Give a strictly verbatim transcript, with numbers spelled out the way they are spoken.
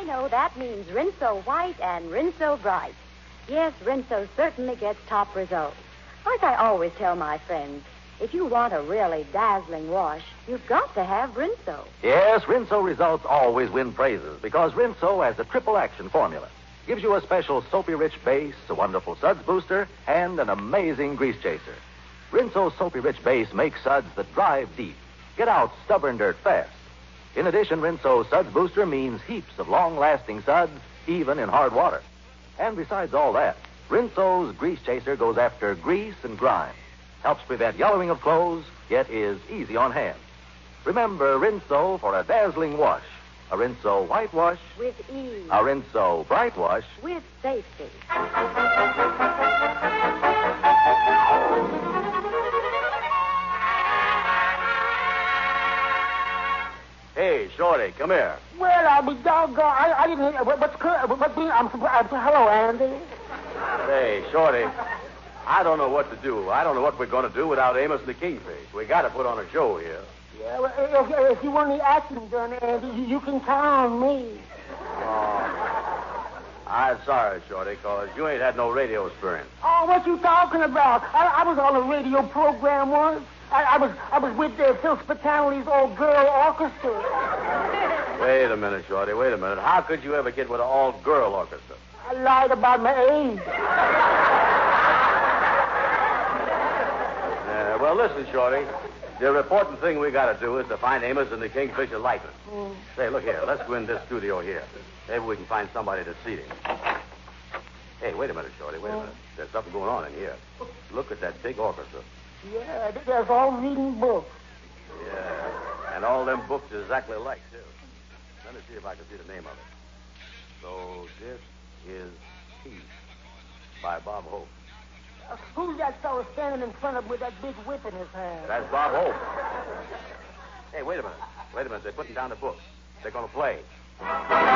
know that means Rinso White and Rinso Bright. Yes, Rinso certainly gets top results. Like I always tell my friends, if you want a really dazzling wash, you've got to have Rinso. Yes, Rinso results always win praises because Rinso has a triple action formula. Gives you a special soapy-rich base, a wonderful suds booster, and an amazing grease chaser. Rinso's soapy-rich base makes suds that drive deep, get out stubborn dirt fast. In addition, Rinso's suds booster means heaps of long-lasting suds, even in hard water. And besides all that, Rinso's grease chaser goes after grease and grime, helps prevent yellowing of clothes, yet is easy on hands. Remember Rinso for a dazzling wash, a Rinso white wash with ease, a Rinso bright wash with safety. Hey, Shorty, come here. Well, I'll be doggone. I, I didn't hear. What, what's good? What, I'm surprised. Hello, Andy. Hey, Shorty, I don't know what to do. I don't know what we're going to do without Amos and the Kingfish. We got to put on a show here. Yeah, well, if, if you want any acting done, Andy, you, you can count on me. Oh, I'm sorry, Shorty, because you ain't had no radio experience. Oh, what you talking about? I, I was on a radio program once. I, I was I was with uh, Phil Spitali's all-girl orchestra. Wait a minute, Shorty, wait a minute. How could you ever get with an all-girl orchestra? I lied about my age. Uh, well, listen, Shorty. The important thing we got to do is to find Amos and the Kingfisher likeness. Mm. Say, look here. Let's go in this studio here. Maybe we can find somebody to seat him. Hey, wait a minute, Shorty. Wait a minute. There's something going on in here. Look at that big orchestra. Yeah, there's all reading books. Yeah, and all them books exactly alike, too. Let me see if I can see the name of it. So this is Peace by Bob Hope. Uh, who's that fellow standing in front of him with that big whip in his hand? That's Bob Hope. Hey, wait a minute. Wait a minute. They're putting down the books. They're going to play.